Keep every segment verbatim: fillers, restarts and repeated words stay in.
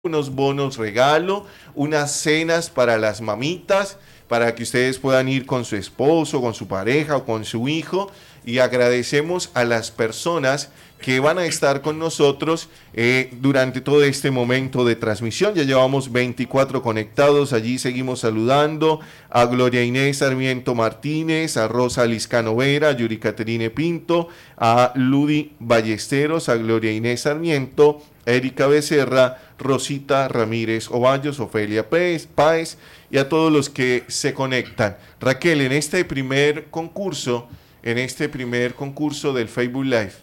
unos bonos regalo, unas cenas para las mamitas, para que ustedes puedan ir con su esposo, con su pareja o con su hijo. Y agradecemos a las personas que van a estar con nosotros eh, durante todo este momento de transmisión. Ya llevamos veinticuatro conectados, allí seguimos saludando a Gloria Inés Sarmiento Martínez, a Rosa Liscano Vera, a Yuri Caterine Pinto, a Ludi Ballesteros, a Gloria Inés Sarmiento, Erika Becerra, Rosita Ramírez Ovallos, Ofelia Páez y a todos los que se conectan. Raquel, en este primer concurso, en este primer concurso del Facebook Live,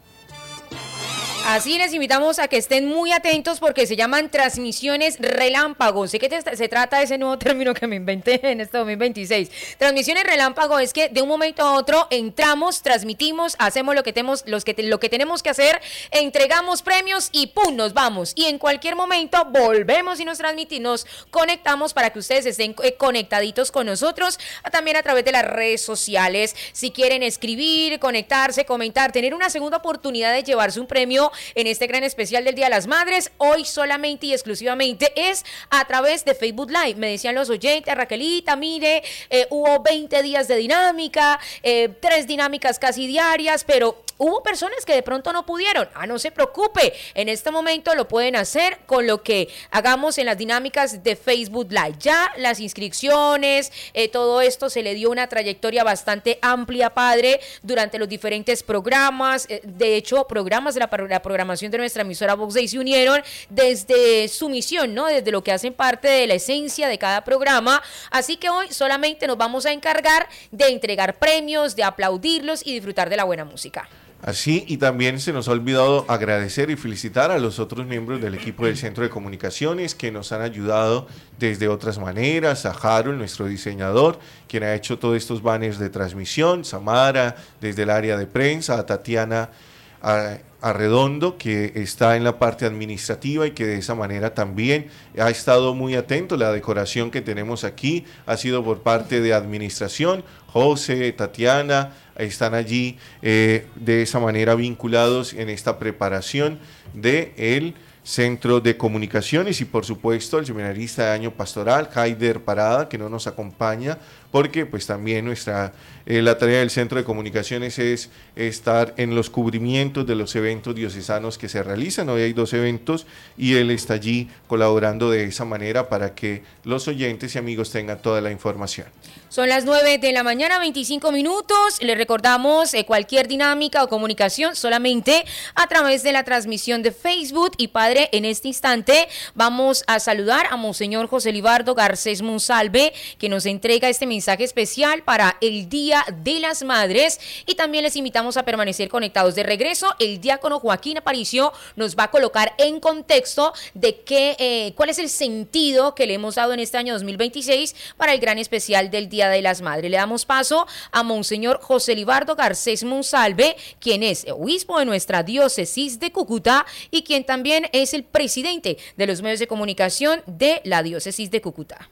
así les invitamos a que estén muy atentos porque se llaman transmisiones relámpago. Sé que te, se trata de ese nuevo término que me inventé en este dos mil veintiséis. Transmisiones relámpago es que de un momento a otro entramos, transmitimos, hacemos lo que tenemos, los que, lo que tenemos que hacer, entregamos premios y ¡pum! Nos vamos. Y en cualquier momento volvemos y nos transmitimos, nos conectamos para que ustedes estén eh, conectaditos con nosotros, también a través de las redes sociales. Si quieren escribir, conectarse, comentar, tener una segunda oportunidad de llevarse un premio en este gran especial del Día de las Madres, hoy solamente y exclusivamente es a través de Facebook Live. Me decían los oyentes, Raquelita, mire, eh, hubo veinte días de dinámica, eh, tres dinámicas casi diarias, pero hubo personas que de pronto no pudieron. Ah, no se preocupe, en este momento lo pueden hacer con lo que hagamos en las dinámicas de Facebook Live. Ya las inscripciones, eh, todo esto se le dio una trayectoria bastante amplia, padre, durante los diferentes programas. Eh, de hecho, programas de la, la programación de nuestra emisora Vox Day se unieron desde su misión, ¿no? Desde lo que hacen parte de la esencia de cada programa. Así que hoy solamente nos vamos a encargar de entregar premios, de aplaudirlos y disfrutar de la buena música. Así, y también se nos ha olvidado agradecer y felicitar a los otros miembros del equipo del Centro de Comunicaciones que nos han ayudado desde otras maneras, a Harold, nuestro diseñador, quien ha hecho todos estos banners de transmisión, Samara, desde el área de prensa, a Tatiana a, Arredondo, que está en la parte administrativa y que de esa manera también ha estado muy atento. La decoración que tenemos aquí ha sido por parte de administración. José, Tatiana, están allí eh, de esa manera vinculados en esta preparación de el Centro de Comunicaciones y por supuesto el seminarista de año pastoral, Haider Parada, que no nos acompaña porque pues también nuestra eh, la tarea del Centro de Comunicaciones es estar en los cubrimientos de los eventos diocesanos que se realizan. Hoy hay dos eventos y él está allí colaborando de esa manera para que los oyentes y amigos tengan toda la información. Son las nueve de la mañana, veinticinco minutos. Les recordamos eh, cualquier dinámica o comunicación solamente a través de la transmisión de Facebook. Y padre, en este instante vamos a saludar a Monseñor José Libardo Garcés Monsalve, que nos entrega este mensaje especial para el Día de las Madres. Y también les invitamos a permanecer conectados. De regreso, el diácono Joaquín Aparicio nos va a colocar en contexto de qué, eh, cuál es el sentido que le hemos dado en este año dos mil veintiséis para el gran especial del Día de las Madres. Le damos paso a Monseñor José Libardo Garcés Monsalve, quien es obispo de nuestra diócesis de Cúcuta y quien también es el presidente de los medios de comunicación de la diócesis de Cúcuta.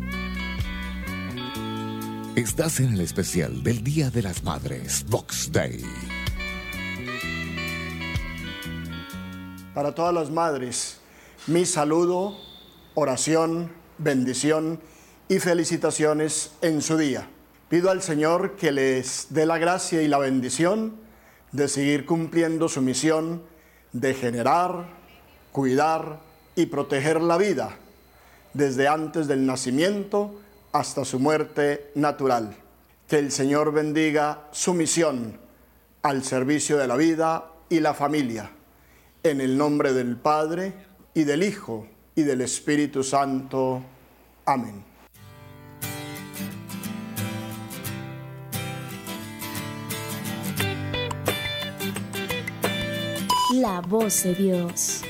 Estás en el especial del Día de las Madres, Vox Day. Para todas las madres, mi saludo, oración, bendición y felicitaciones en su día. Pido al Señor que les dé la gracia y la bendición de seguir cumpliendo su misión de generar, cuidar y proteger la vida desde antes del nacimiento hasta su muerte natural. Que el Señor bendiga su misión al servicio de la vida y la familia. En el nombre del Padre, y del Hijo, y del Espíritu Santo. Amén. La voz de Dios.